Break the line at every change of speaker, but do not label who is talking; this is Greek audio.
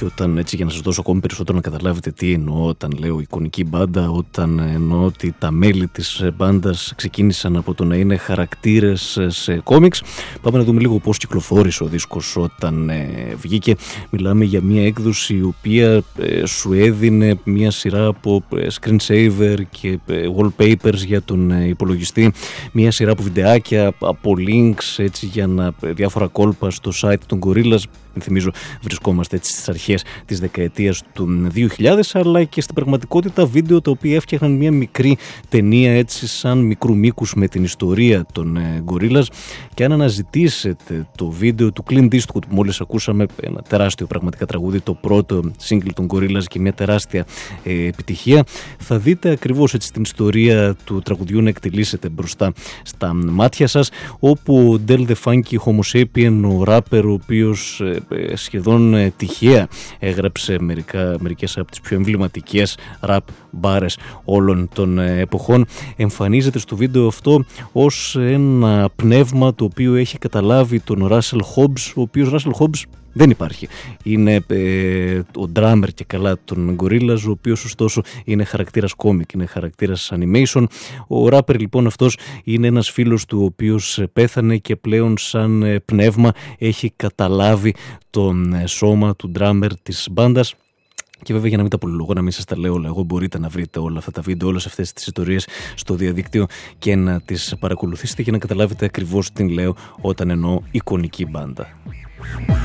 Και όταν, έτσι, για να σας δώσω ακόμη περισσότερο να καταλάβετε τι εννοώ όταν λέω εικονική μπάντα, όταν εννοώ ότι τα μέλη της μπάντας ξεκίνησαν από το να είναι χαρακτήρες σε κόμιξ, πάμε να δούμε λίγο πώς κυκλοφόρησε ο δίσκος όταν βγήκε. Μιλάμε για μια έκδοση η οποία σου έδινε μια σειρά από screensaver και wallpapers για τον υπολογιστή, μια σειρά από βιντεάκια, από links, έτσι, για διάφορα κόλπα στο site των Gorillaz. Θυμίζω, βρισκόμαστε έτσι στις αρχές της δεκαετίας του 2000, αλλά και στην πραγματικότητα βίντεο τα οποία έφτιαχναν μια μικρή ταινία, έτσι, σαν μικρού μήκους με την ιστορία των Gorillaz. Και αν αναζητήσετε το βίντεο του Clint Eastwood που μόλις ακούσαμε, ένα τεράστιο πραγματικά τραγούδι, το πρώτο single των Gorillaz και μια τεράστια επιτυχία, θα δείτε ακριβώς, έτσι, την ιστορία του τραγουδιού να εκτελήσετε μπροστά στα μάτια σας, όπου ο Del the Funky Homosapien, ο ράπερ ο οποίος σχεδόν τυχαία έγραψε μερικές από τις πιο εμβληματικές rap μπάρες όλων των εποχών, εμφανίζεται στο βίντεο αυτό ως ένα πνεύμα το οποίο έχει καταλάβει τον Russell Hobbs, ο οποίος Russell Hobbs δεν υπάρχει. Είναι ο drummer και καλά των Gorillaz, ο οποίος ωστόσο είναι χαρακτήρας κόμικ, είναι χαρακτήρας animation. Ο rapper λοιπόν αυτός είναι ένας φίλος του ο οποίος πέθανε και πλέον σαν πνεύμα έχει καταλάβει τον σώμα του drummer της μπάντας. Και βέβαια, για να μην τα πολυλογώ, να μην σας τα λέω όλα εγώ, μπορείτε να βρείτε όλα αυτά τα βίντεο, όλες αυτές τις ιστορίες στο διαδίκτυο και να τις παρακολουθήσετε για να καταλάβετε ακριβώς τι λέω όταν εννοώ εικονική μπάντα.